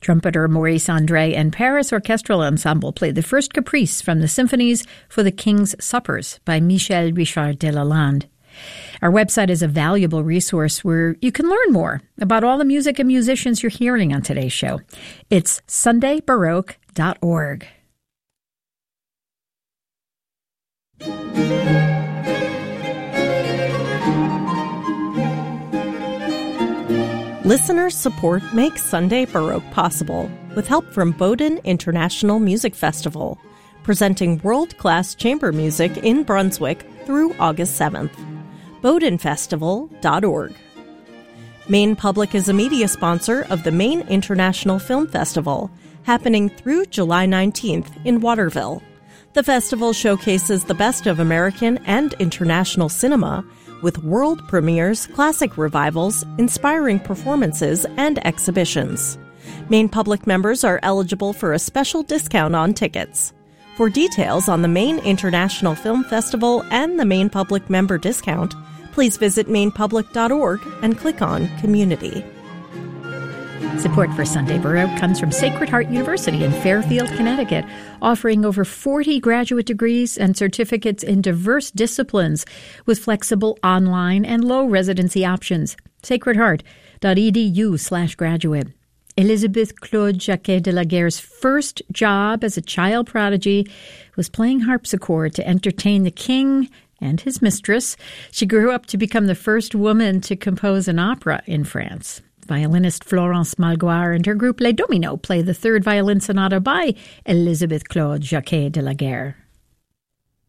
Trumpeter Maurice André and Paris Orchestral Ensemble played the first caprice from the Symphonies for the King's Suppers by Michel Richard de Lalande. Our website is a valuable resource where you can learn more about all the music and musicians you're hearing on today's show. It's sundaybaroque.org. Listener support makes Sunday Baroque possible, with help from Bowdoin International Music Festival, presenting world-class chamber music in Brunswick through August 7th. BowdoinFestival.org. Maine Public is a media sponsor of the Maine International Film Festival, happening through July 19th in Waterville. The festival showcases the best of American and international cinema, with world premieres, classic revivals, inspiring performances, and exhibitions. Maine Public members are eligible for a special discount on tickets. For details on the Maine International Film Festival and the Maine Public member discount, please visit mainepublic.org and click on Community. Support for Sunday Baroque comes from Sacred Heart University in Fairfield, Connecticut, offering over 40 graduate degrees and certificates in diverse disciplines with flexible online and low residency options. sacredheart.edu/graduate. Elizabeth Claude Jacquet de la Guerre's first job as a child prodigy was playing harpsichord to entertain the king and his mistress. She grew up to become the first woman to compose an opera in France. Violinist Florence Malgoire and her group Les Dominos play the third violin sonata by Elizabeth Claude Jacquet de la Guerre.